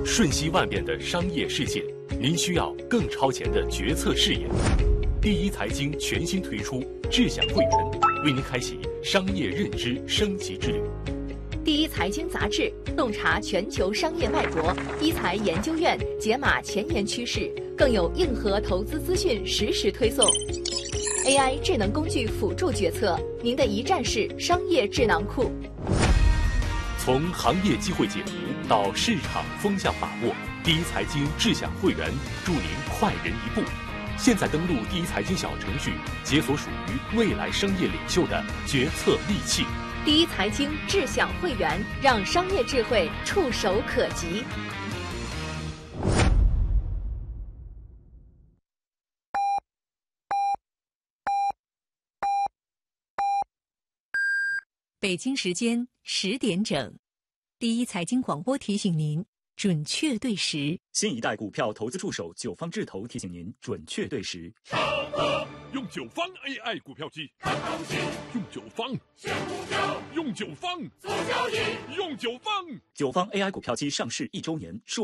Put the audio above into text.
瞬息万变的商业世界，您需要更超前的决策视野。第一财经全新推出智享会员，为您开启商业认知升级之旅。 第一财经杂志洞察全球商业脉搏，一财研究院解码前沿趋势，更有硬核投资资讯实时推送。AI 智能工具辅助决策，您的一站式商业智囊库。 从行业机会解读到市场风向把握，第一财经智享会员助您快人一步。现在登录第一财经小程序，解锁属于未来商业领袖的决策利器。 第一财经智享会员，让商业智慧触手可及。 北京时间10点整，第一财经广播提醒您准确对时。 新一代股票投资助手九方智投提醒您准确对时。 用九方 AI 股票机看行情，用九方选股票，用九方做交易，用九方。 九方 AI 股票机上市1周年。